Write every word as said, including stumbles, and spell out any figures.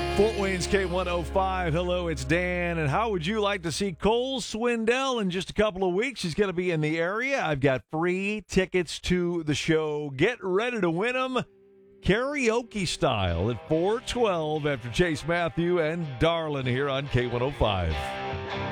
Fort Wayne's K one oh five. Hello, it's Dan. And how would you like to see Cole Swindell in just a couple of weeks? She's going to be in the area. I've got free tickets to the show. Get ready to win them karaoke style at four twelve after Chase Matthew and Darlin here on K one oh five.